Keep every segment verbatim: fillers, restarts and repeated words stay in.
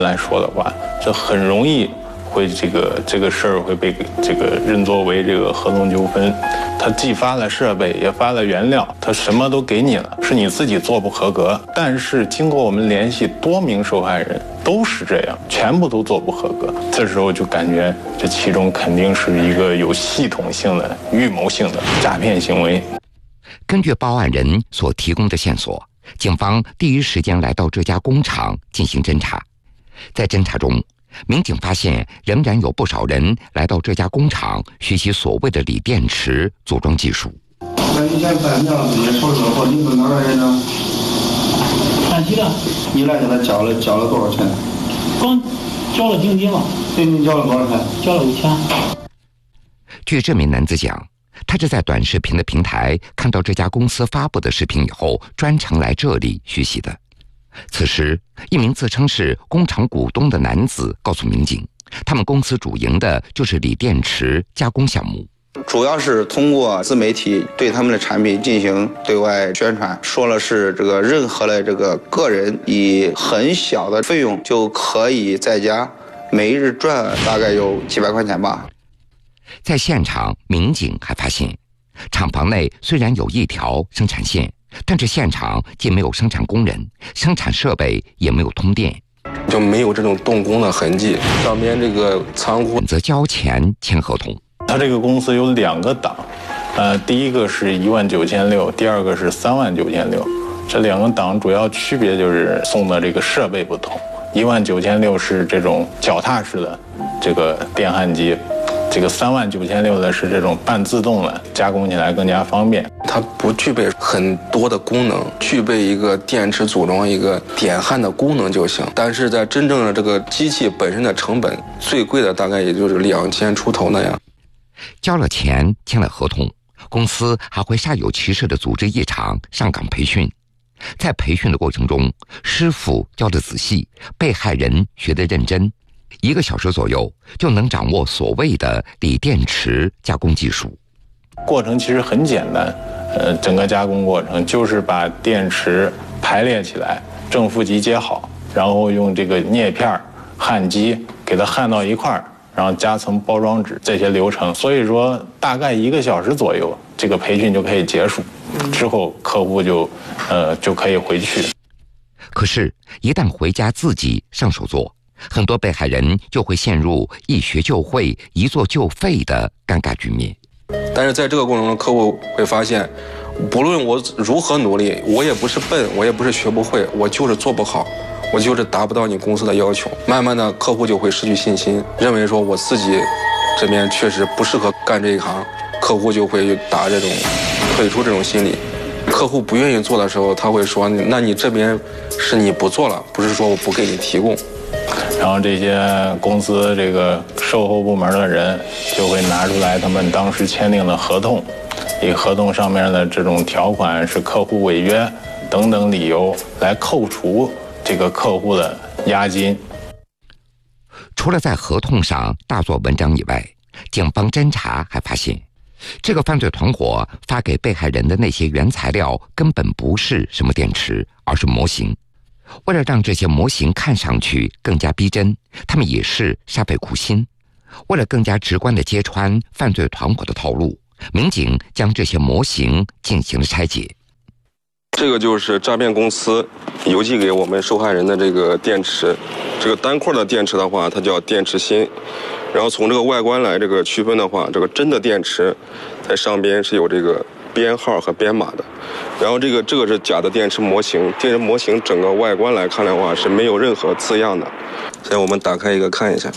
来说的话，这很容易会这个这个事儿会被这个认作为这个合同纠纷。他既发了设备，也发了原料，他什么都给你了，是你自己做不合格。但是经过我们联系多名受害人，都是这样，全部都做不合格。这时候就感觉这其中肯定是一个有系统性的、预谋性的诈骗行为。 根据报案人所提供的线索，警方第一时间来到这家工厂进行侦查。在侦查中，民警发现仍然有不少人来到这家工厂学习所谓的锂电池组装技术。 那你先办掉自己手续后，你是哪来人呢？ 陕西的。 你来给他交了交了多少钱？ 刚交了定金了。 定金交了多少钱？ 交了五千。 据这名男子讲，他是在短视频的平台看到这家公司发布的视频以后，专程来这里学习的。此时，一名自称是工厂股东的男子告诉民警，他们公司主营的就是锂电池加工项目， 主要是通过自媒体对他们的产品进行对外宣传，说了是这个任何的这个个人以很小的费用就可以在家每日赚大概有几百块钱吧。 在现场，民警还发现，厂房内虽然有一条生产线，但是现场既没有生产工人，生产设备也没有通电， 就没有这种动工的痕迹。上边这个仓库选择交钱签合同。 他这个公司有两个档，呃，第一个是一万九千六，第二个是三万九千六。这两个档主要区别就是送的这个设备不同，一万九千六是这种脚踏式的这个电焊机。这个三万九千六的是这种半自动的，加工起来更加方便。 它不具备很多的功能，具备一个电池组装一个点焊的功能就行。但是在真正的这个机器本身的成本，最贵的大概也就是两千出头那样。 交了钱，签了合同，公司还会煞有其事地组织一场上岗培训。在培训的过程中，师傅教得仔细，被害人学得认真。一个小时左右就能掌握所谓的锂电池加工技术。 过程其实很简单，呃，整个加工过程就是把电池排列起来，正负极接好，然后用这个镍片焊机给它焊到一块儿，然后加层包装纸，这些流程。所以说大概一个小时左右，这个培训就可以结束，之后客户就呃就可以回去。 可是，一旦回家自己上手做，很多被害人就会陷入一学就会、一做就废的尴尬局面。 但是在这个过程中，客户会发现，不论我如何努力，我也不是笨，我也不是学不会，我就是做不好，我就是达不到你公司的要求。慢慢的，客户就会失去信心，认为说我自己这边确实不适合干这一行，客户就会打这种退出这种心理。客户不愿意做的时候，他会说，那你这边是你不做了，不是说我不给你提供。 然后这些公司这个售后部门的人就会拿出来他们当时签订的合同，以合同上面的这种条款是客户违约等等理由来扣除这个客户的押金。 除了在合同上大做文章以外，警方侦查还发现，这个犯罪团伙发给被害人的那些原材料根本不是什么电池，而是模型。为了让这些模型看上去更加逼真，他们也是煞费苦心。为了更加直观地揭穿犯罪团伙的套路，民警将这些模型进行了拆解。 这个就是诈骗公司邮寄给我们受害人的这个电池，这个单块的电池的话，它叫电池芯。然后从这个外观来这个区分的话，这个真的电池在上边是有这个编号和编码的，然后这个这个是假的电池模型，电池模型整个外观来看的话是没有任何字样的。现在我们打开一个看一下。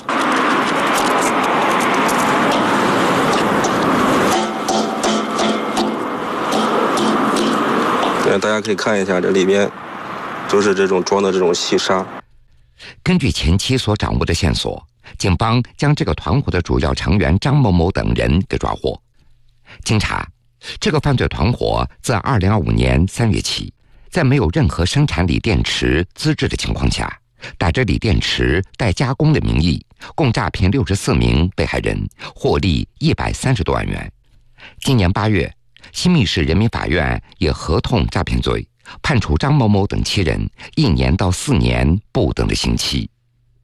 大家可以看一下，这里边就是这种装的这种细沙。 根据前期所掌握的线索，警方将这个团伙的主要成员张某某等人给抓获。经查，这个犯罪团伙自二零二五年三月起，在没有任何生产锂电池资质的情况下，打着锂电池代加工的名义，共诈骗六十四名被害人，获利一百三十多万元。今年八月，新密市人民法院也合同诈骗罪，判处张某某等七人一年到四年不等的刑期。